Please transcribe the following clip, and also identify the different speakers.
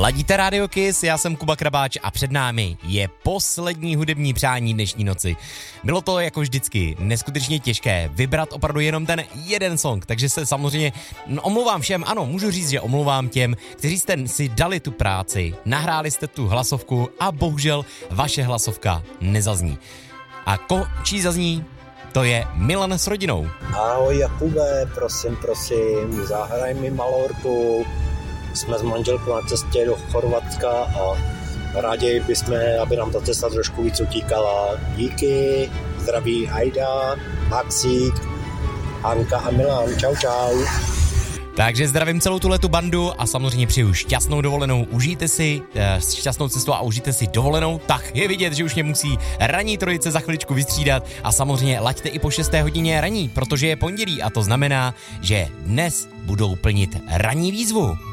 Speaker 1: Ladíte Radio Kiss, já jsem Kuba Krabáč a před námi je poslední hudební přání dnešní noci. Bylo to jako vždycky neskutečně těžké vybrat opravdu jenom ten jeden song, takže se samozřejmě omlouvám všem, ano, můžu říct, že omlouvám těm, kteří jste si dali tu práci, nahráli jste tu hlasovku a bohužel vaše hlasovka nezazní. A čí zazní? To je Milan s rodinou.
Speaker 2: Ahoj Jakube, prosím, zahraj mi Malorku. Jsme s manželkou na cestě do Chorvatska a rádi bychom, aby nám ta cesta trošku víc utíkala. Díky, zdraví Aida, Maxík, Hanka a Milan. Čau, čau.
Speaker 1: Takže zdravím celou tuhletu bandu a samozřejmě přeju šťastnou dovolenou. Užijte si šťastnou cestu a užijte si dovolenou. Tak je vidět, že už mě musí ranní trojice za chviličku vystřídat a samozřejmě laďte i po 6. hodině raní, protože je pondělí a to znamená, že dnes budou plnit ranní výzvu.